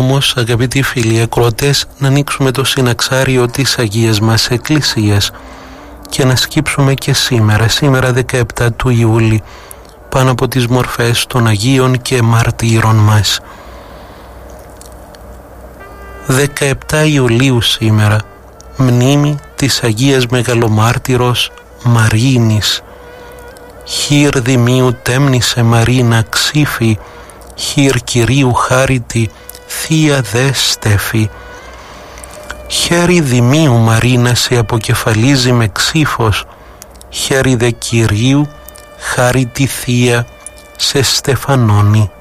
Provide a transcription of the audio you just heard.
όμως, αγαπητοί φίλοι ακροατές, να ανοίξουμε το συναξάριο της Αγίας μας Εκκλησίας και να σκύψουμε και σήμερα 17 του Ιούλη, πάνω από τις μορφές των Αγίων και Μαρτύρων μας. 17 Ιουλίου σήμερα, μνήμη της Αγίας Μεγαλομάρτυρος Μαρίνης. Χείρ Δημίου τέμνησε Μαρίνα ξύφη, χείρ Κυρίου χάριτη, θεία δε στέφη. Χέρι Δημίου Μαρίνα σε αποκεφαλίζει με ξύφος, χέρι δε Κυρίου χάριτη θεία σε στεφανώνει.